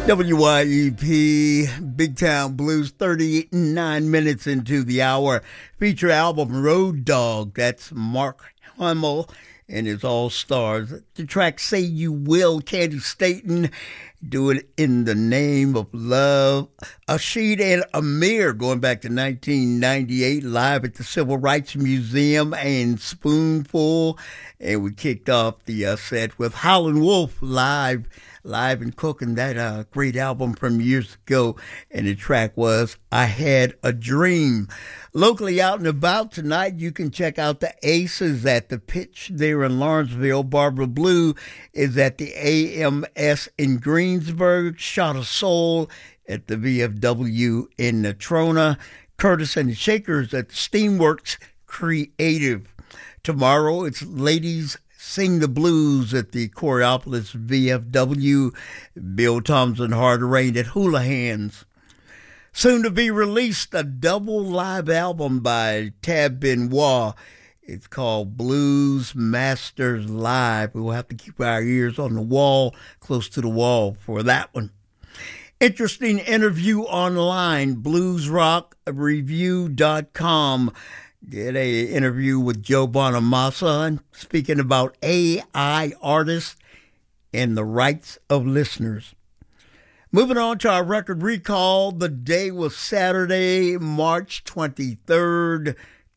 WYEP, Big Town Blues, 39 minutes into the hour. Feature album Road Dog, that's Mark Hummel and his All-Stars. The track Say You Will, Candy Staton, Do It in the Name of Love. Asheed and Amir, going back to 1998, live at the Civil Rights Museum and Spoonful. And we kicked off the set with Howlin' Wolf live and cooking that great album from years ago, and the track was I Had a Dream. Locally out and about tonight, you can check out the Aces at the Pitch there in Lawrenceville. Barbara Blue is at the AMS in Greensburg. Shot of Soul at the VFW in Natrona. Curtis and the Shakers at the Steamworks Creative. Tomorrow, it's Ladies Sing the Blues at the Coriopolis VFW. Bill Thompson, Hard Rain at Houlihan's. Soon to be released, a double live album by Tab Benoit. It's called Blues Masters Live. We'll have to keep our ears on the wall, close to the wall for that one. Interesting interview online, bluesrockreview.com. Did an interview with Joe Bonamassa, speaking about AI artists and the rights of listeners. Moving on to our record recall, the day was Saturday, March 23rd,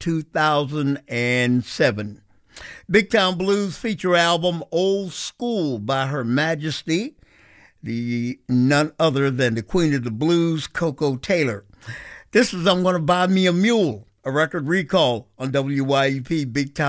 2007. Big Town Blues feature album Old School by Her Majesty, the none other than the Queen of the Blues, Coco Taylor. This is I'm Gonna Buy Me a Mule. A record recall on WYEP Big Town.